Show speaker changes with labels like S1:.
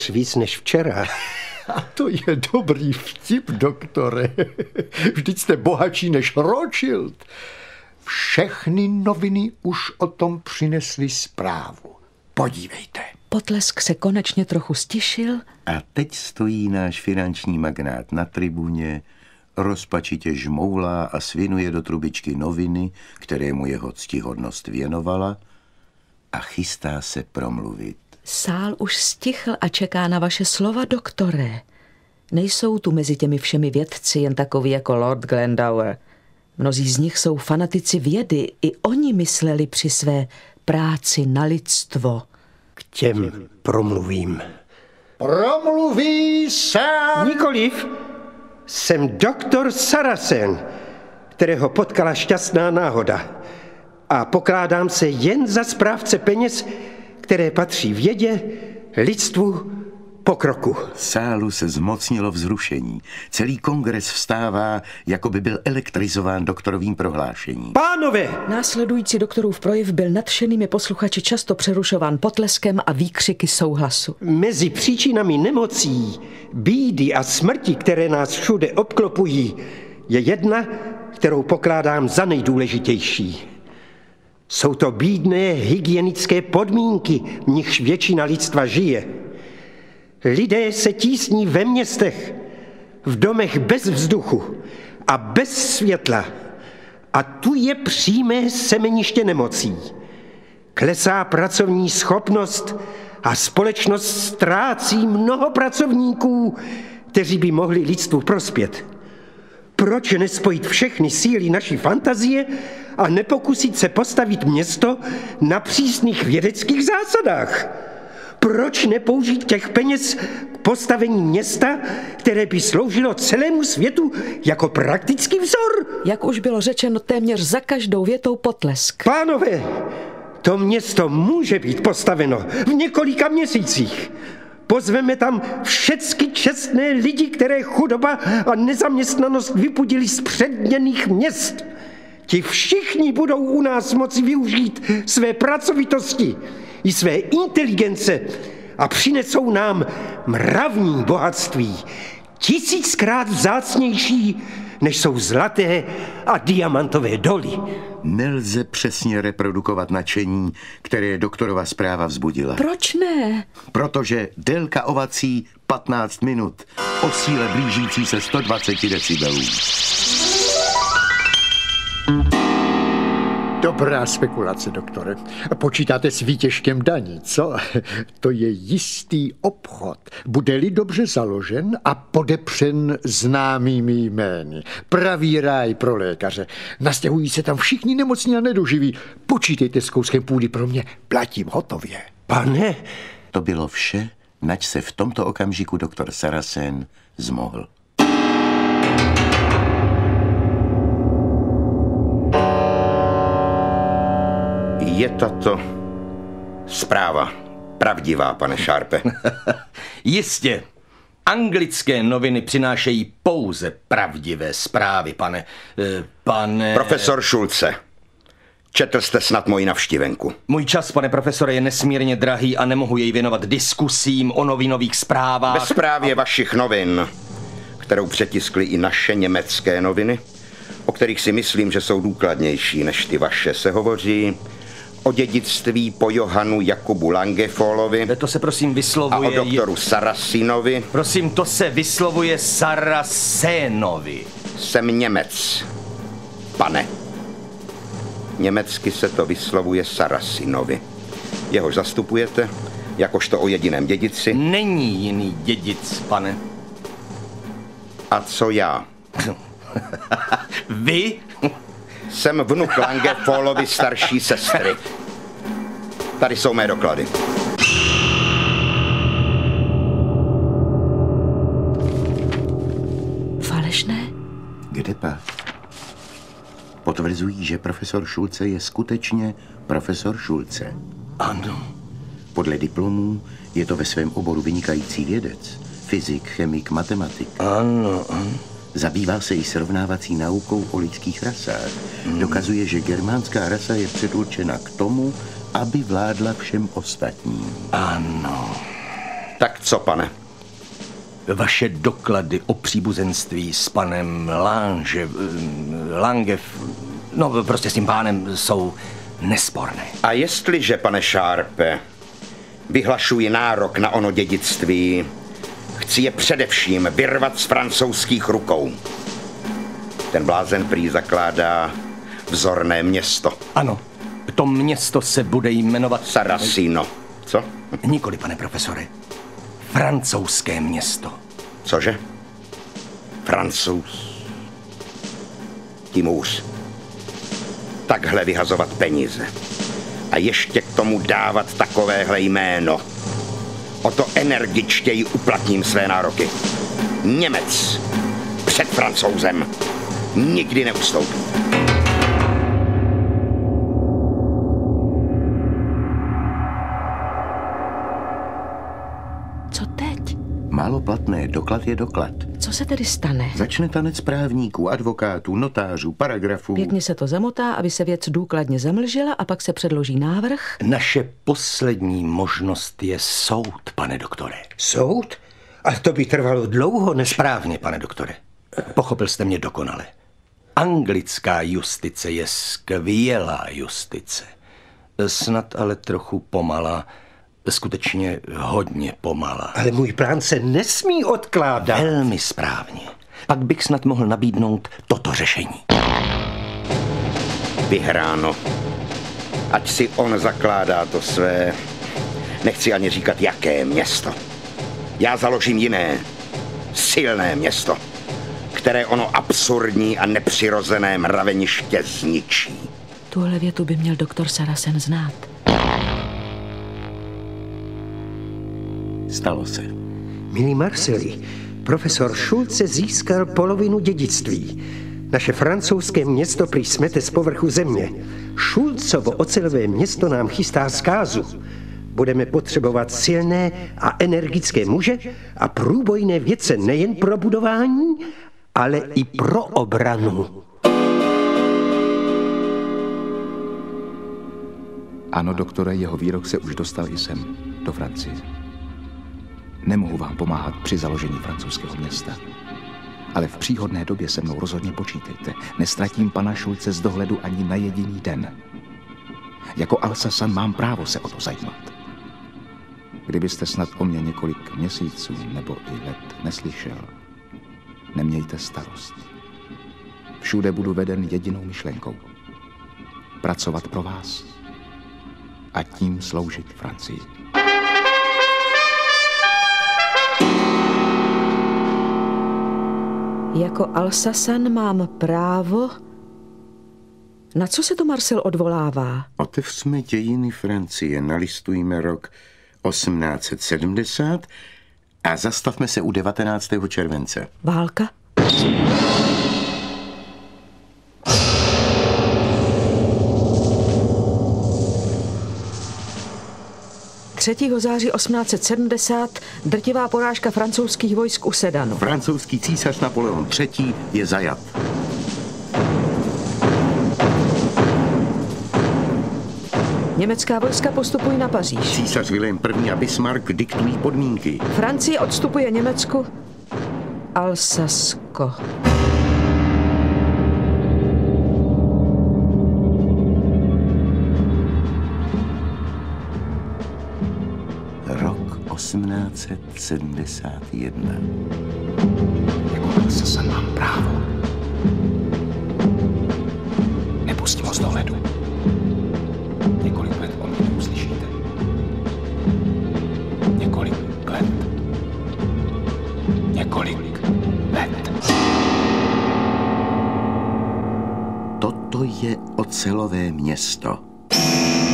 S1: Víc než včera.
S2: A to je dobrý vtip, doktore. Vždyť jste bohatší než Rothschild. Všechny noviny už o tom přinesly zprávu. Podívejte.
S3: Potlesk se konečně trochu stišil.
S4: A teď stojí náš finanční magnát na tribuně, rozpačitě žmoulá a svinuje do trubičky noviny, které mu jeho ctihodnost věnovala, a chystá se promluvit.
S3: Sál už stichl a čeká na vaše slova, doktore. Nejsou tu mezi těmi všemi vědci jen takoví jako Lord Glendower. Mnozí z nich jsou fanatici vědy. I oni mysleli při své práci na lidstvo.
S1: K těm promluvím.
S2: Promluví sám.
S1: Nikoliv. Jsem doktor Saracen, kterého potkala šťastná náhoda. A pokládám se jen za správce peněz, které patří vědě, lidstvu, pokroku.
S4: Sálu se zmocnilo vzrušení. Celý kongres vstává, jako by byl elektrizován doktorovým prohlášením.
S1: Pánové!
S3: Následující doktorův projev byl nadšenými posluchači často přerušován potleskem a výkřiky souhlasu.
S1: Mezi příčinami nemocí, bídy a smrti, které nás všude obklopují, je jedna, kterou pokládám za nejdůležitější. Jsou to bídné hygienické podmínky, v nichž většina lidstva žije. Lidé se tísní ve městech, v domech bez vzduchu a bez světla. A tu je přímé semeniště nemocí. Klesá pracovní schopnost a společnost ztrácí mnoho pracovníků, kteří by mohli lidstvu prospět. Proč nespojit všechny síly naší fantazie a nepokusit se postavit město na přísných vědeckých zásadách? Proč nepoužít těch peněz k postavení města, které by sloužilo celému světu jako praktický vzor?
S3: Jak už bylo řečeno, téměř za každou větou potlesk.
S1: Pánové, to město může být postaveno v několika měsících. Pozveme tam všecky čestné lidi, které chudoba a nezaměstnanost vypudili z předměnných měst. Ti všichni budou u nás moci využít své pracovitosti i své inteligence a přinesou nám mravní bohatství, 1000krát vzácnější, než jsou zlaté a diamantové doly.
S4: Nelze přesně reprodukovat nadšení, které doktorova zpráva vzbudila.
S3: Proč ne?
S4: Protože délka ovací 15 minut, o síle blížící se 120 decibelů.
S2: Dobrá spekulace, doktore. Počítáte s výtěžkem daní, co? To je jistý obchod. Bude-li dobře založen a podepřen známými jmény. Pravý ráj pro lékaře. Nastěhují se tam všichni nemocní a nedoživí. Počítejte s kouskem půdy pro mě. Platím hotově.
S1: Pane!
S4: To bylo vše, nač se v tomto okamžiku doktor Saracen zmohl.
S5: Je tato zpráva pravdivá, pane Sharpe?
S6: Jistě. Anglické noviny přinášejí pouze pravdivé zprávy, pane...
S5: Profesor Schulze, četl jste snad moji navštívenku.
S6: Můj čas, pane profesore, je nesmírně drahý a nemohu jej věnovat diskusím o novinových zprávách.
S5: Ve zprávě vašich novin, kterou přetiskly i naše německé noviny, o kterých si myslím, že jsou důkladnější než ty vaše, se hovoří o dědictví po Johannu Jakubu Langefallovi.
S6: To se prosím vyslovuje...
S5: A o doktoru Saracenovi.
S6: Prosím, to se vyslovuje Saracenovi.
S5: Jsem Němec, pane. Německy se to vyslovuje Saracenovi. Jehož zastupujete, jakožto o jediném dědici.
S6: Není jiný dědic, pane.
S5: A co já?
S6: Vy?
S5: Jsem vnuk Langefallovy starší sestry. Tady jsou mé doklady.
S3: Falešné?
S4: Kde pak? Potvrzují, že profesor Schulze je skutečně profesor Schulze.
S6: Ano.
S4: Podle diplomů je to ve svém oboru vynikající vědec. Fyzik, chemik, matematik.
S6: Ano.
S4: Zabývá se i srovnávací naukou o lidských rasách. Dokazuje, že germánská rasa je předurčena k tomu, aby vládla všem ostatním.
S6: Ano.
S5: Tak co, pane?
S6: Vaše doklady o příbuzenství s panem Langev, no prostě s tím pánem, jsou nesporné.
S5: A jestliže, pane Sharpe, vyhlašuji nárok na ono dědictví, chci je především vyrvat z francouzských rukou. Ten blázen prý zakládá vzorné město.
S6: Ano, to město se bude jmenovat...
S5: Saracino. Co?
S6: Nikoli, pane profesore. Francouzské město.
S5: Cože? Francouz. Tím hůř. Takhle vyhazovat peníze. A ještě k tomu dávat takovéhle jméno. O to energičtěji uplatním své nároky. Němec před Francouzem nikdy neustoupí.
S3: Co teď?
S4: Málo platné, doklad je doklad.
S3: Co se tedy stane?
S4: Začne tanec právníků, advokátů, notářů, paragrafů.
S3: Pěkně se to zamotá, aby se věc důkladně zamlžila a pak se předloží návrh.
S6: Naše poslední možnost je soud, pane doktore.
S1: Soud? A to by trvalo dlouho, než...
S6: Správně, pane doktore. Pochopil jste mě dokonale. Anglická justice je skvělá justice. Snad ale trochu pomalá. Skutečně hodně pomalá.
S1: Ale můj plán se nesmí odkládat.
S6: Velmi správně. Pak bych snad mohl nabídnout toto řešení.
S5: Vyhráno. Ať si on zakládá to své... Nechci ani říkat, jaké město. Já založím jiné, silné město, které ono absurdní a nepřirozené mraveniště zničí.
S3: Tuhle větu by měl doktor Saracen znát.
S4: Stalo se.
S1: Milí Marceli, profesor Schulze získal polovinu dědictví. Naše francouzské město prý smete z povrchu země. Schulzovo ocelové město nám chystá zkázu. Budeme potřebovat silné a energické muže a průbojné vědce nejen pro budování, ale i pro obranu.
S7: Ano, doktore, jeho výrok se už dostal i sem, do Francie. Nemohu vám pomáhat při založení francouzského města. Ale v příhodné době se mnou rozhodně počítejte. Nestratím pana Schulze z dohledu ani na jediný den. Jako Alsasan mám právo se o to zajímat. Kdybyste snad o mě několik měsíců nebo i let neslyšel, nemějte starost. Všude budu veden jedinou myšlenkou. Pracovat pro vás a tím sloužit Francii.
S3: Jako Alsasan mám právo... Na co se to Marcel odvolává?
S4: Otevřme dějiny Francie, nalistujme rok 1870 a zastavme se u 19. července.
S3: Válka? Třetího září 1870 drtivá porážka francouzských vojsk u Sedanu.
S4: Francouzský císař Napoleon III. Je zajat.
S3: Německá vojska postupují na Paříž.
S4: Císař Vilém I. a Bismarck diktují podmínky.
S3: Francie odstupuje Německu Alsasko.
S4: Rok 1871.
S7: Jako Alsasan mám právo. Nepustím ho z dohledu. Několik let o mě neuslyšíte. Několik let. Několik let.
S4: Toto je ocelové město.